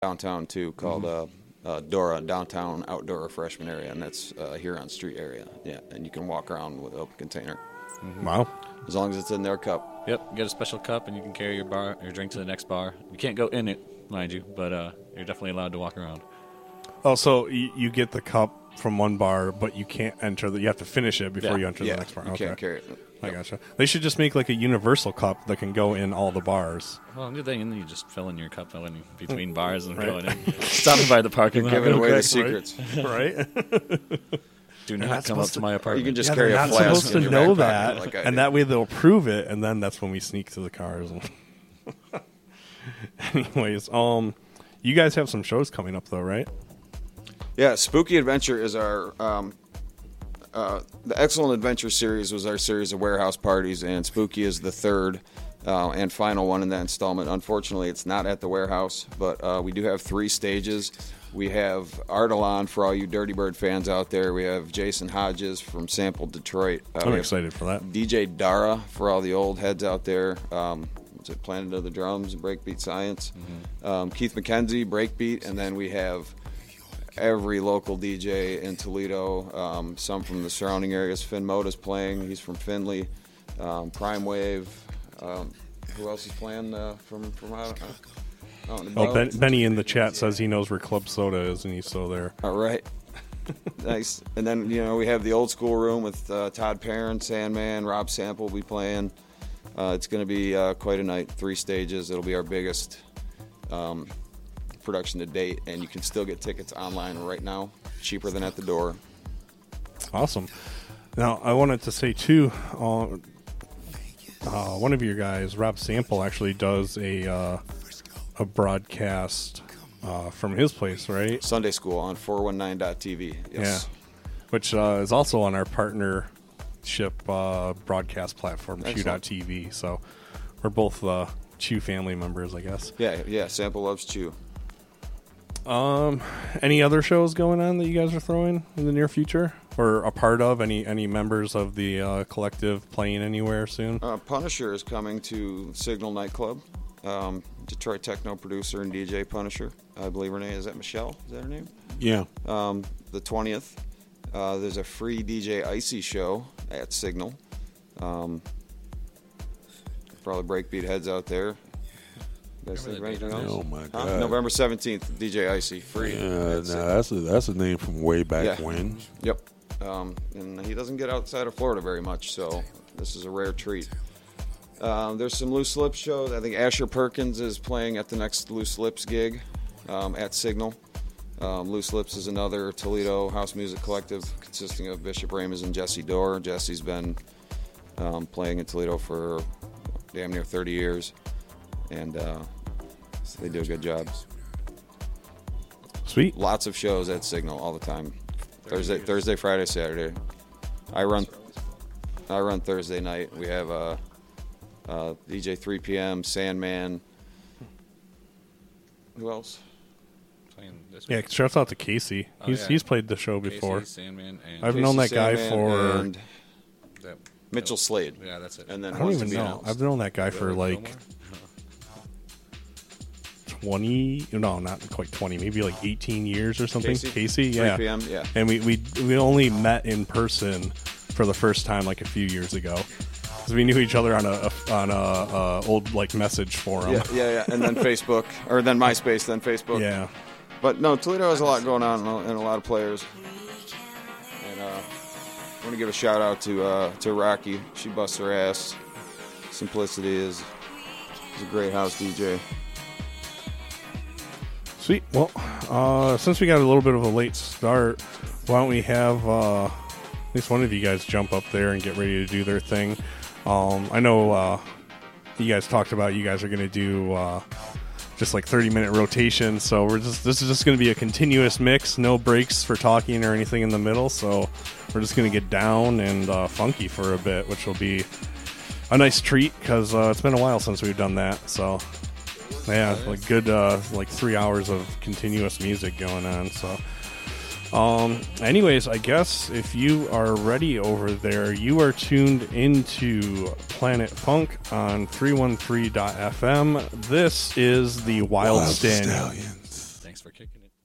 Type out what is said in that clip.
downtown too, called Dora, Downtown Outdoor Refreshment Area, and that's here on street area. Yeah, and you can walk around with an open container. Wow. As long as it's in their cup. Yep, you get a special cup, and you can carry your drink to the next bar. You can't go in it, mind you, but you're definitely allowed to walk around. Oh, so you get the cup from one bar, but you can't enter you have to finish it before you enter the next bar. You can't carry it. I gotcha. They should just make like a universal cup that can go in all the bars. Well, good thing, and then you just fill in your cup in between bars and going in. Stopping by the parking lot. Giving away the secrets. Right? Do not come up to my apartment. You can just carry a flask. They're not supposed to know that. And that way they'll prove it, and then that's when we sneak to the cars. Anyways, you guys have some shows coming up, though, right? Yeah, Spooky Adventure is our... the Excellent Adventure series was our series of warehouse parties, and Spooky is the third and final one in that installment. Unfortunately, it's not at the warehouse, but we do have 3 stages. We have Artelon for all you Dirty Bird fans out there. We have Jason Hodges from Sample Detroit. I'm excited for that. DJ Dara for all the old heads out there. What's it, Planet of the Drums, Breakbeat Science. Mm-hmm. Keith McKenzie, Breakbeat, and then we have every local DJ in Toledo, some from the surrounding areas. Finn Moda's playing. He's from Findlay. Prime Wave. Who else is playing from out? Benny in the chat says he knows where Club Soda is, and he's still there. All right. Nice. And then, we have the old school room with Todd Perrin, Sandman, Rob Sample will be playing. It's going to be quite a night. 3 stages. It'll be our biggest production to date, and you can still get tickets online right now, cheaper than at the door. Awesome. Now, I wanted to say, too, one of your guys, Rob Sample, actually does a broadcast from his place, right? Sunday School on 419.tv. Yes. Yeah. Which is also on our partnership broadcast platform, Chew.tv. So we're both Chew family members, I guess. Yeah. Sample loves Chew. Any other shows going on that you guys are throwing in the near future or a part of? Any members of the collective playing anywhere soon? Punisher is coming to Signal Nightclub. Detroit techno producer and DJ Punisher. I believe her name is that Michelle? Is that her name? Yeah. The 20th. There's a free DJ Icy show at Signal. For all the breakbeat heads out there. You guys think of anything else? Oh my God! November 17th, DJ Icy, free. Yeah, that's a name from way back when. Yep. And he doesn't get outside of Florida very much, so this is a rare treat. There's some Loose Lips shows. I think Asher Perkins is playing at the next Loose Lips gig at Signal. Loose Lips is another Toledo house music collective consisting of Bishop Ramis and Jesse Dorr. Jesse's been playing in Toledo for damn near 30 years, and they do a good job. Sweet. Lots of shows at Signal all the time. Thursday, Friday, Saturday. I run Thursday night. We have DJ 3 p.m., Sandman. Who else? Yeah, shouts out to Casey. He's played the show before. Casey, Sandman, and I've known that guy for Mitchell Slade. Yeah, that's it. And then I don't even know. I've known that guy for like 20. No, not quite 20. Maybe like 18 years or something. Casey, yeah. 3 p.m. Yeah. And we only met in person for the first time like a few years ago. Because we knew each other on a old like message forum. Yeah. And then Facebook, or then MySpace, then Facebook. Yeah. But no, Toledo has a lot going on and a lot of players. And I want to give a shout out to Rocky. She busts her ass. Simplicity is a great house DJ. Sweet. Well, since we got a little bit of a late start, why don't we have at least one of you guys jump up there and get ready to do their thing. I know you guys talked about you guys are going to do just like 30-minute rotation, so this is just going to be a continuous mix, no breaks for talking or anything in the middle, so we're just going to get down and funky for a bit, which will be a nice treat because it's been a while since we've done that. So yeah, like good like 3 hours of continuous music going on. So anyways, I guess if you are ready over there, you are tuned into Planet Funk on 313.fm. This is the Wild Stallions. Thanks for kicking it.